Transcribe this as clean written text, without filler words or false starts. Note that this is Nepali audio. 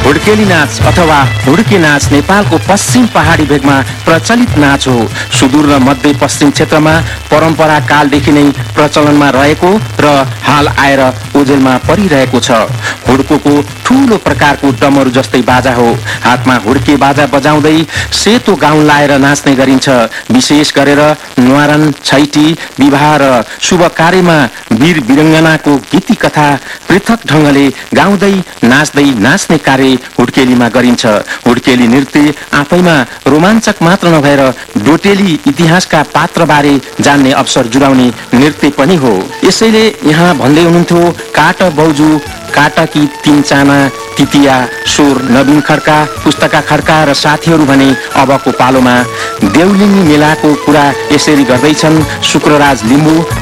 हुड्केली नाच अथवा हुड्के नाच नेपालको पश्चिम पहाडी भेगमा प्रचलित नाच हो। सुदूर र मध्य पश्चिम क्षेत्रमा परम्परा कालदेखि नै प्रचलनमा रहेको र हाल आएर ओझेलमा परिरहेको छ। हुड्कोको ठूलो प्रकारको डमरू जस्तै बाजा हो। हातमा हुड्के बाजा बजाउँदै सेतो गाउन लाएर नाच्ने गरिन्छ। विशेष गरेर न्वारन, छैटी, विवाह र शुभ कार्यमा वीर वीरङ्गनाको गीति कथा पृथक ढंगले गाउँदै नाच्दै नाच्ने कार्य हुड्केलीमा गरिन्छ। हुड्केली नृत्य आफैमा रोमाञ्चक मात्र नभएर डोटेली इतिहासका पात्रबारे जान्ने अवसर जुराउने नृत्य पनि हो। यसैले यहाँ भन्दै हुनुहुन्थ्यो, काट बौजू काटकी तीन चाना तितिया स्वर नवीन खड्का, पुस्तका खड्का र साथीहरू भने अबको पालोमा देउलिनी मेलाको कुरा यसरी गर्दैछन् शुक्रराज लिम्बू।